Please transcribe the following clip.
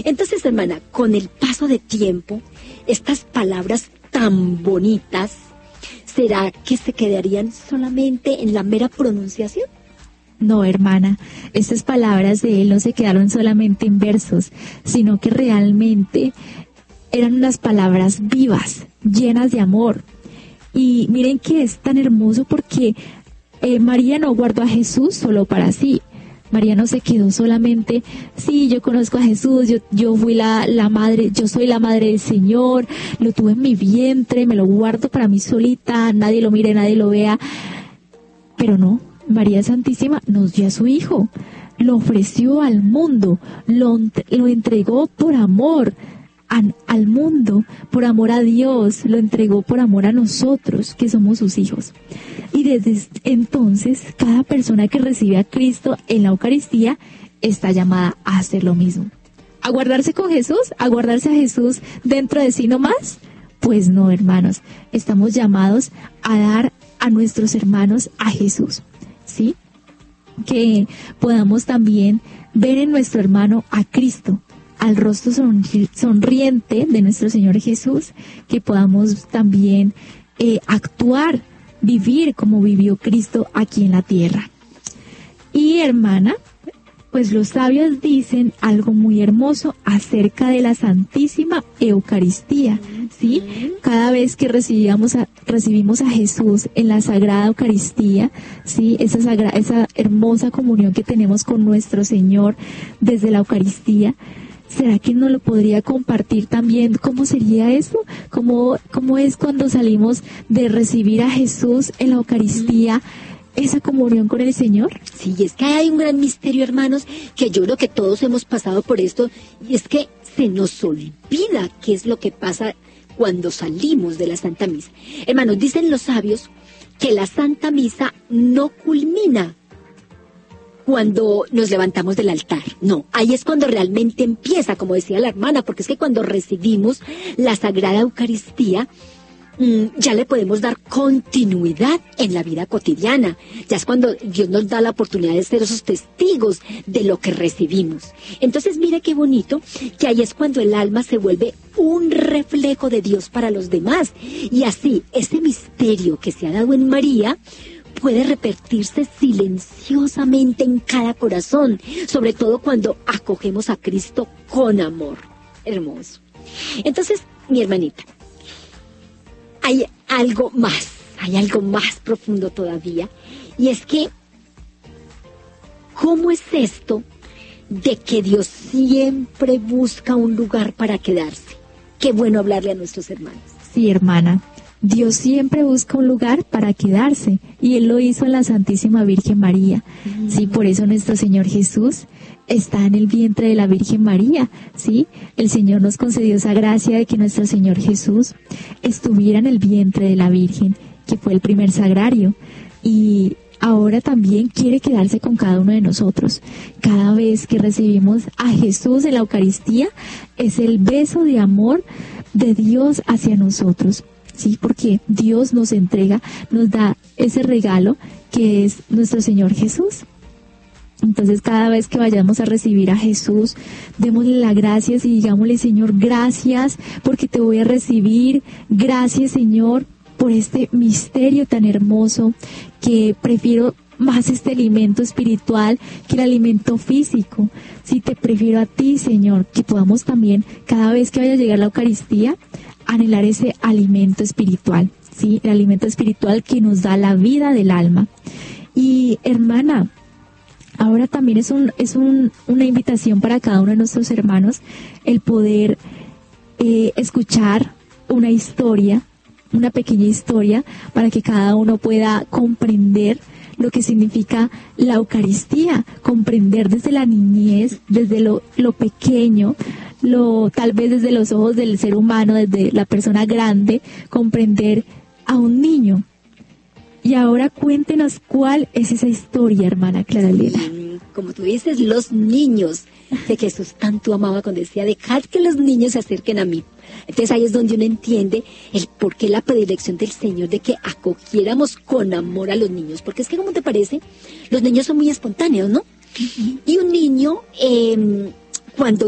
Entonces, hermana, con el paso de tiempo, estas palabras tan bonitas, ¿será que se quedarían solamente en la mera pronunciación? No, hermana, estas palabras de él no se quedaron solamente en versos, sino que realmente eran unas palabras vivas, llenas de amor. Y miren que es tan hermoso porque María no guardó a Jesús solo para sí. María no se quedó solamente, sí, yo conozco a Jesús, yo fui la madre, yo soy la madre del Señor, lo tuve en mi vientre, me lo guardo para mí solita, nadie lo mire, nadie lo vea. Pero no, María Santísima nos dio a su Hijo, lo ofreció al mundo, lo entregó por amor al mundo, por amor a Dios, lo entregó por amor a nosotros, que somos sus hijos. Y desde entonces, cada persona que recibe a Cristo en la Eucaristía está llamada a hacer lo mismo. ¿A guardarse con Jesús? ¿A guardarse a Jesús dentro de sí nomás? Pues no, hermanos, estamos llamados a dar a nuestros hermanos a Jesús, ¿sí? Que podamos también ver en nuestro hermano a Cristo, al rostro sonriente de nuestro Señor Jesús, que podamos también actuar, vivir como vivió Cristo aquí en la tierra. Y hermana, pues los sabios dicen algo muy hermoso acerca de la Santísima Eucaristía, ¿sí? Cada vez que recibimos a Jesús en la Sagrada Eucaristía, ¿sí? Esa hermosa comunión que tenemos con nuestro Señor desde la Eucaristía, ¿será que no lo podría compartir también? ¿Cómo sería eso? ¿Cómo es cuando salimos de recibir a Jesús en la Eucaristía, esa comunión con el Señor? Sí, es que hay un gran misterio, hermanos, que yo creo que todos hemos pasado por esto, y es que se nos olvida qué es lo que pasa cuando salimos de la Santa Misa. Hermanos, dicen los sabios que la Santa Misa no culmina cuando nos levantamos del altar. No, ahí es cuando realmente empieza, como decía la hermana, porque es que cuando recibimos la Sagrada Eucaristía, ya le podemos dar continuidad en la vida cotidiana. Ya es cuando Dios nos da la oportunidad de ser esos testigos de lo que recibimos. Entonces, mire qué bonito, que ahí es cuando el alma se vuelve un reflejo de Dios para los demás. Y así, ese misterio que se ha dado en María puede repetirse silenciosamente en cada corazón, sobre todo cuando acogemos a Cristo con amor. Hermoso. Entonces, mi hermanita, hay algo más profundo todavía, y es que, ¿cómo es esto de que Dios siempre busca un lugar para quedarse? Qué bueno hablarle a nuestros hermanos. Sí, hermana. Dios siempre busca un lugar para quedarse, y Él lo hizo en la Santísima Virgen María. Sí, por eso nuestro Señor Jesús está en el vientre de la Virgen María, ¿sí? El Señor nos concedió esa gracia de que nuestro Señor Jesús estuviera en el vientre de la Virgen, que fue el primer sagrario, y ahora también quiere quedarse con cada uno de nosotros. Cada vez que recibimos a Jesús en la Eucaristía, es el beso de amor de Dios hacia nosotros. Sí, porque Dios nos entrega, nos da ese regalo que es nuestro Señor Jesús. Entonces, cada vez que vayamos a recibir a Jesús, démosle las gracias y digámosle: Señor, gracias porque te voy a recibir. Gracias, Señor, por este misterio tan hermoso, que prefiero más este alimento espiritual que el alimento físico. Sí, te prefiero a ti, Señor, que podamos también, cada vez que vaya a llegar la Eucaristía, anhelar ese alimento espiritual, ¿sí? El alimento espiritual que nos da la vida del alma. Y, hermana, ahora también es una invitación para cada uno de nuestros hermanos el poder escuchar una historia, una pequeña historia, para que cada uno pueda comprender lo que significa la Eucaristía, comprender desde la niñez, desde lo pequeño, tal vez desde los ojos del ser humano, desde la persona grande, comprender a un niño. Y ahora cuéntenos cuál es esa historia, hermana Clara Elena. Como tú dices, los niños que Jesús tanto amaba, cuando decía: dejad que los niños se acerquen a mí. Entonces ahí es donde uno entiende el por qué la predilección del Señor de que acogiéramos con amor a los niños. Porque es que, ¿cómo te parece? Los niños son muy espontáneos, ¿no? Y un niño, cuando